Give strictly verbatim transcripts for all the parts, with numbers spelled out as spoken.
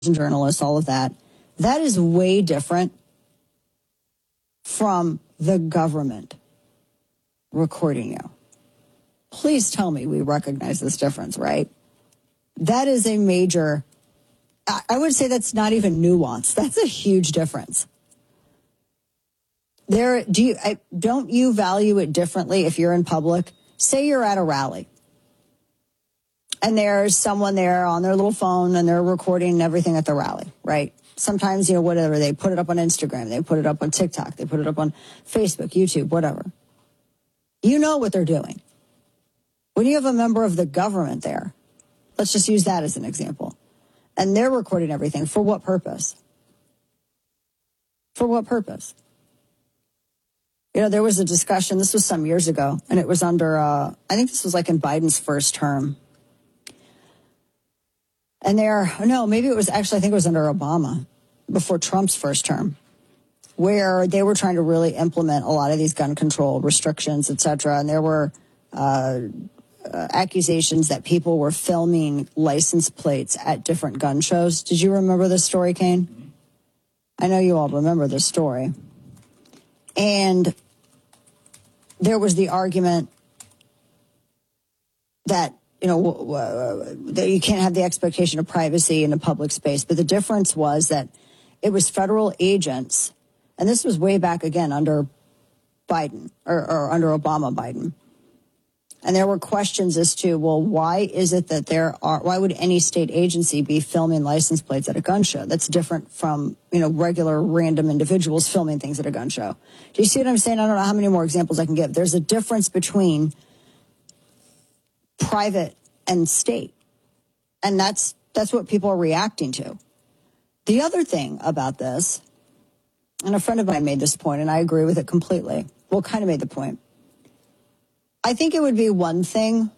and journalists, all of that. That is way different from the government recording you. Please tell me we recognize this difference, right? That is a major, I would say that's not even nuance. That's a huge difference. There, do you, I, don't you value it differently if you're in public? Say you're at a rally and there's someone there on their little phone and they're recording everything at the rally, right? Sometimes, you know, whatever, they put it up on Instagram, they put it up on TikTok, they put it up on Facebook, YouTube, whatever. You know what they're doing. When you have a member of the government there, let's just use that as an example, and they're recording everything, for what purpose? For what purpose? You know, there was a discussion, this was some years ago, and it was under, uh, I think this was like in Biden's first term. And there, no, maybe it was actually, I think it was under Obama, before Trump's first term, where they were trying to really implement a lot of these gun control restrictions, et cetera. And there were uh, uh, accusations that people were filming license plates at different gun shows. Did you remember this story, Kane? I know you all remember this story. And there was the argument that, you know, uh, that you can't have the expectation of privacy in a public space. But the difference was that it was federal agents, and this was way back again under Biden, or, or under Obama Biden. And there were questions as to, well, why is it that there are, why would any state agency be filming license plates at a gun show? That's different from, you know, regular random individuals filming things at a gun show. Do you see what I'm saying? I don't know how many more examples I can give. There's a difference between private and state. And that's, that's what people are reacting to. The other thing about this, and a friend of mine made this point, and I agree with it completely. Well, kind of made the point. I think it would be one thing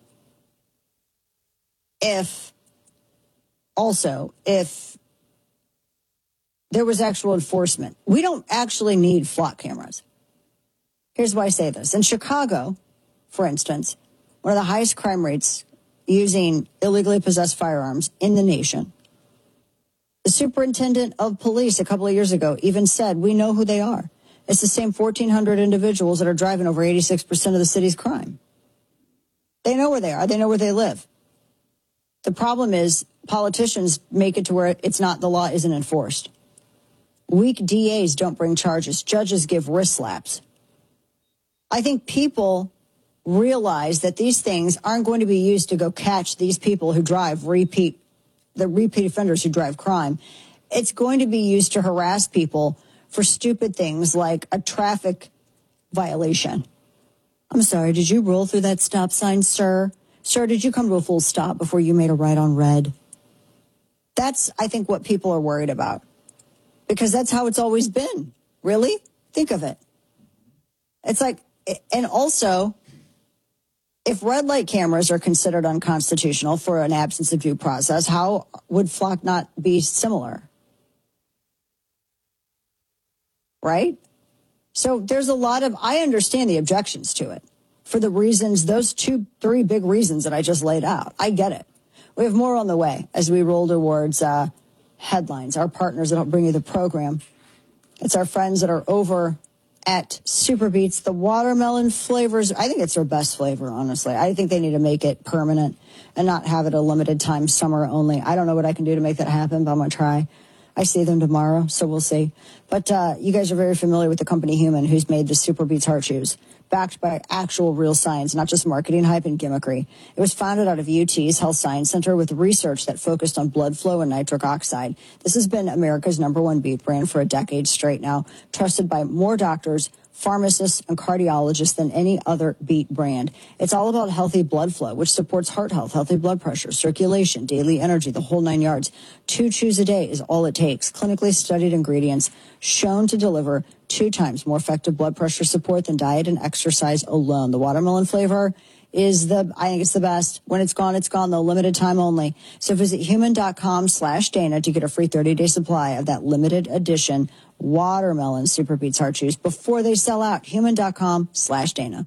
if, also, if there was actual enforcement. We don't actually need flock cameras. Here's why I say this. In Chicago, for instance, one of the highest crime rates using illegally possessed firearms in the nation, the superintendent of police a couple of years ago even said, we know who they are. It's the same fourteen hundred individuals that are driving over eighty-six percent of the city's crime. They know where they are. They know where they live. The problem is politicians make it to where it's not, the law isn't enforced. Weak D As don't bring charges. Judges give wrist slaps. I think people realize that these things aren't going to be used to go catch these people who drive repeat, the repeat offenders who drive crime. It's going to be used to harass people for stupid things like a traffic violation. I'm sorry, did you roll through that stop sign, sir? Sir, did you come to a full stop before you made a right on red? That's, I think, what people are worried about. Because that's how it's always been. Really? Think of it. It's like, and also, if red light cameras are considered unconstitutional for an absence of due process, how would flock not be similar? Right? So there's a lot of, I understand the objections to it for the reasons, those two, three big reasons that I just laid out. I get it. We have more on the way as we roll towards uh, headlines, our partners that help bring you the program. It's our friends that are over at Super Beets. The watermelon flavors, I think it's their best flavor, honestly. I think they need to make it permanent and not have it a limited time summer only. I don't know what I can do to make that happen, but I'm going to try. I see them tomorrow, so we'll see. But uh, you guys are very familiar with the company Human, who's made the Super Beets heart chews, backed by actual real science, not just marketing hype and gimmickry. It was founded out of U T's Health Science Center with research that focused on blood flow and nitric oxide. This has been America's number one beet brand for a decade straight now, trusted by more doctors, pharmacists, and cardiologists than any other beet brand. It's all about healthy blood flow, which supports heart health, healthy blood pressure, circulation, daily energy, the whole nine yards. Two chews a day is all it takes. Clinically studied ingredients shown to deliver two times more effective blood pressure support than diet and exercise alone. The watermelon flavor is the, I think it's the best. When it's gone, it's gone, though, limited time only. So visit human.com slash Dana to get a free thirty-day supply of that limited edition watermelon Super Beets heart chews before they sell out. Human.com slash Dana.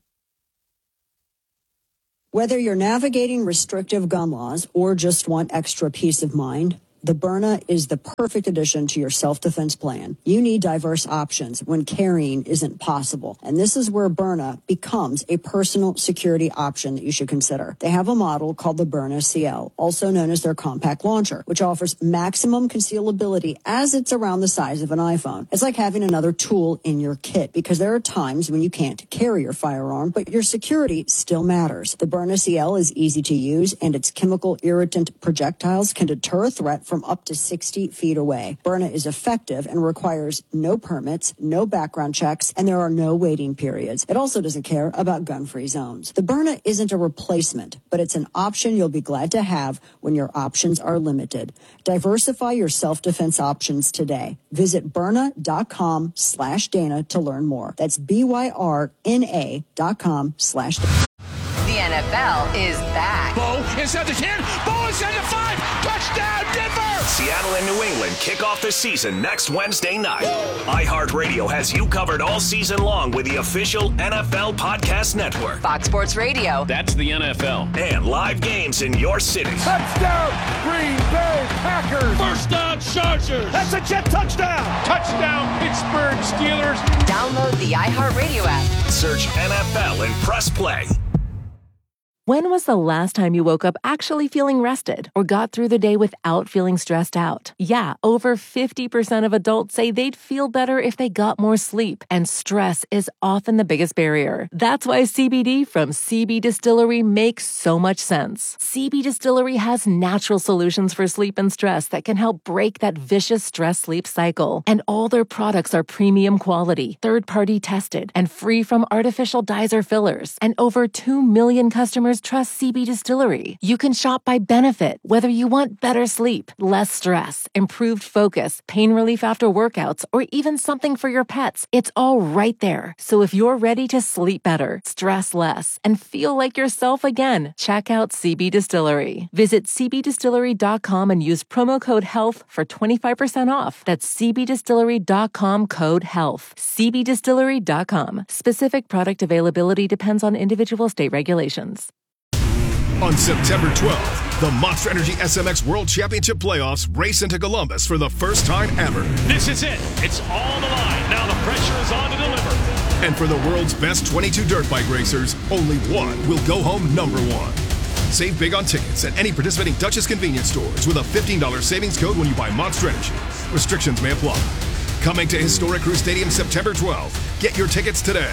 Whether you're navigating restrictive gun laws or just want extra peace of mind, the Byrna is the perfect addition to your self-defense plan. You need diverse options when carrying isn't possible. And this is where Byrna becomes a personal security option that you should consider. They have a model called the Byrna C L, also known as their compact launcher, which offers maximum concealability as it's around the size of an iPhone. It's like having another tool in your kit because there are times when you can't carry your firearm, but your security still matters. The Byrna C L is easy to use, and its chemical irritant projectiles can deter a threat from up to sixty feet away. Byrna is effective and requires no permits, no background checks, and there are no waiting periods. It also doesn't care about gun-free zones. The Byrna isn't a replacement, but it's an option you'll be glad to have when your options are limited. Diversify your self-defense options today. Visit Byrna.com slash Dana to learn more. That's B-Y-R-N-A dot com slash Dana. The N F L is back. Bo inside the ten. Bo inside the five. Touchdown, Denver! Seattle and New England kick off the season next Wednesday night. iHeartRadio has you covered all season long with the official N F L Podcast Network. Fox Sports Radio. That's the N F L. And live games in your city. Touchdown, Green Bay Packers. First down, Chargers. That's a Jet touchdown. Touchdown, Pittsburgh Steelers. Download the iHeartRadio app. Search N F L and press play. When was the last time you woke up actually feeling rested or got through the day without feeling stressed out? Yeah, over fifty percent of adults say they'd feel better if they got more sleep, and stress is often the biggest barrier. That's why C B D from C B Distillery makes so much sense. C B Distillery has natural solutions for sleep and stress that can help break that vicious stress-sleep cycle. And all their products are premium quality, third-party tested, and free from artificial dyes or fillers. And over two million customers trust C B Distillery. You can shop by benefit, whether you want better sleep, less stress, improved focus, pain relief after workouts, or even something for your pets. It's all right there. So if you're ready to sleep better, stress less, and feel like yourself again, check out C B Distillery. Visit C B distillery dot com and use promo code HEALTH for twenty-five percent off. That's C B distillery dot com code HEALTH. C B distillery dot com. Specific product availability depends on individual state regulations. On September twelfth, the Monster Energy S M X World Championship Playoffs race into Columbus for the first time ever. This is it. It's all on the line. Now the pressure is on to deliver. And for the world's best twenty-two dirt bike racers, only one will go home number one. Save big on tickets at any participating Duchess convenience stores with a fifteen dollars savings code when you buy Monster Energy. Restrictions may apply. Coming to Historic Crew Stadium September twelfth. Get your tickets today.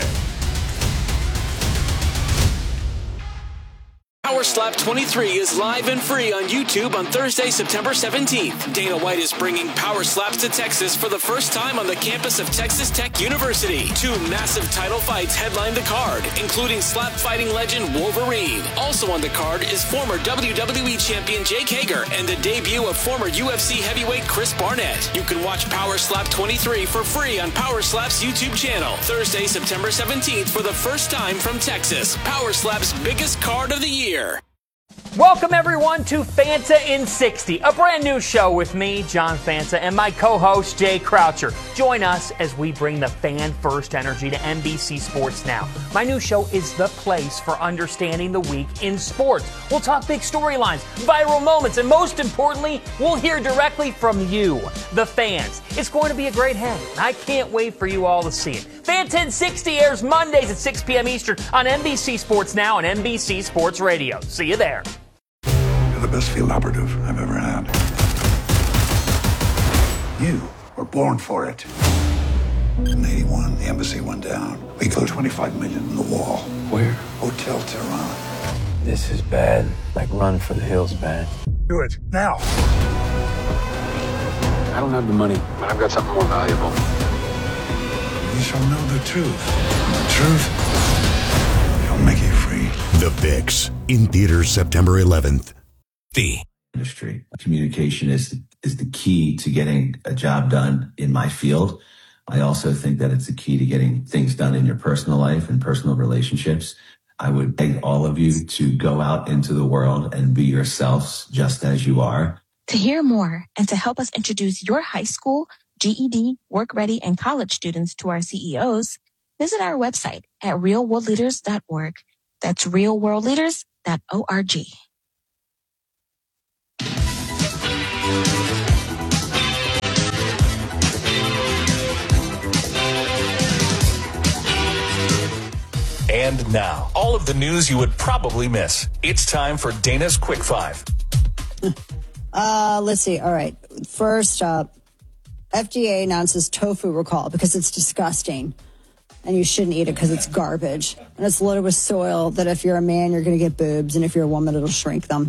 Power Slap twenty-three is live and free on YouTube on Thursday, September seventeenth. Dana White is bringing Power Slaps to Texas for the first time on the campus of Texas Tech University. Two massive title fights headline the card, including slap fighting legend Wolverine. Also on the card is former W W E champion Jake Hager and the debut of former U F C heavyweight Chris Barnett. You can watch Power Slap twenty-three for free on Power Slap's YouTube channel. Thursday, September seventeenth for the first time from Texas. Power Slap's biggest card of the year. Welcome, everyone, to Fanta in sixty, a brand new show with me, John Fanta, and my co-host, Jay Croucher. Join us as we bring the fan-first energy to N B C Sports Now. My new show is the place for understanding the week in sports. We'll talk big storylines, viral moments, and most importantly, we'll hear directly from you, the fans. It's going to be a great hang, and I can't wait for you all to see it. Fanta in sixty airs Mondays at six p.m. Eastern on N B C Sports Now and N B C Sports Radio. See you there. The best field operative I've ever had. You were born for it. In eighty-one, the embassy went down. We put twenty-five million in the wall. Where? Hotel Tehran. This is bad. Like Run for the Hills bad. Do it now. I don't have the money, but I've got something more valuable. You shall know the truth. And the truth shall make you free. The Fix, in theaters September eleventh. The industry. Communication is is the key to getting a job done in my field. I also think that it's the key to getting things done in your personal life and personal relationships. I would beg all of you to go out into the world and be yourselves just as you are. To hear more and to help us introduce your high school, G E D, work ready, and college students to our C E Os, visit our website at real world leaders dot org. That's real world leaders dot org. And now, all of the news you would probably miss. It's time for Dana's Quick Five. Uh, let's see. All right. First up, F D A announces tofu recall because it's disgusting and you shouldn't eat it because it's garbage. And it's loaded with soil that if you're a man, you're going to get boobs. And if you're a woman, it'll shrink them.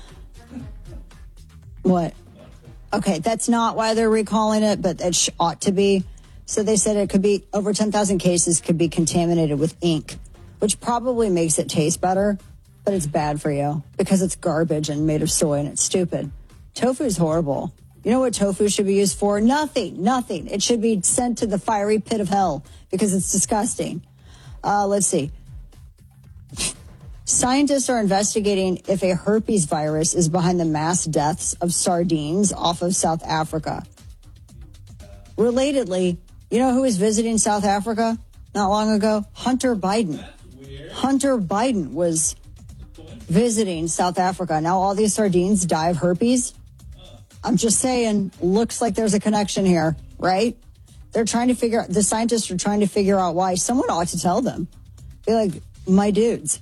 What? Okay, that's not why they're recalling it, but it sh- ought to be. So they said it could be over ten thousand cases could be contaminated with ink, which probably makes it taste better, but it's bad for you because it's garbage and made of soy and it's stupid. Tofu is horrible. You know what tofu should be used for? Nothing, nothing. It should be sent to the fiery pit of hell because it's disgusting. Uh, let's see. Scientists are investigating if a herpes virus is behind the mass deaths of sardines off of South Africa. Relatedly, you know who was visiting South Africa not long ago? Hunter Biden. Hunter Biden was visiting South Africa. Now all these sardines die of herpes. I'm just saying, looks like there's a connection here, right? They're trying to figure out, the scientists are trying to figure out why. Someone ought to tell them. Be like, my dudes,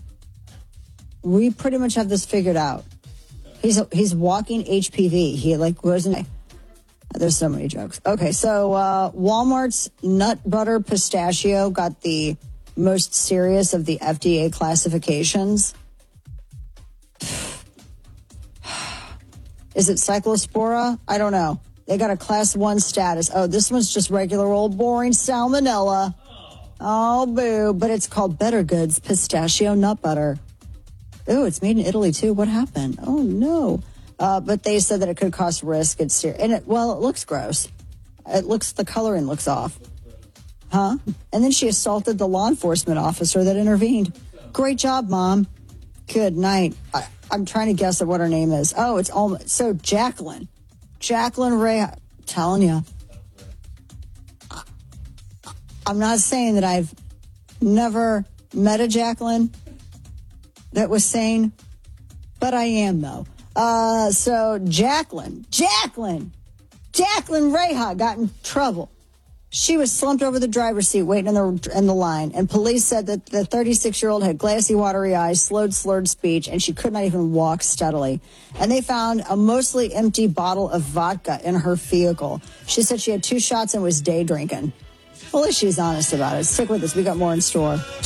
we pretty much have this figured out. He's he's walking H P V. He like wasn't. There's so many jokes. Okay, so uh, Walmart's nut butter pistachio got the most serious of the F D A classifications. Is it cyclospora? I don't know. They got a class one status. Oh, this one's just regular old boring salmonella. Oh, boo. But it's called Better Goods Pistachio Nut Butter. Oh, it's made in Italy, too. What happened? Oh, no. Uh, but they said that it could cause risk. It's ser- and it, well, it looks gross. It looks, the coloring looks off. Huh? And then she assaulted the law enforcement officer that intervened. Great job, Mom. Good night. I, I'm trying to guess at what her name is. Oh, it's almost, so Jacqueline. Jacqueline Ray, I'm telling you. I'm not saying that I've never met a Jacqueline that was sane, but I am, though. Uh, so Jacqueline, Jacqueline, Jacqueline Reha got in trouble. She was slumped over the driver's seat waiting in the in the line, and police said that the thirty-six-year-old had glassy, watery eyes, slowed, slurred speech, and she could not even walk steadily. And they found a mostly empty bottle of vodka in her vehicle. She said she had two shots and was day drinking. Well, at least she's honest about it. Stick with us. We got more in store.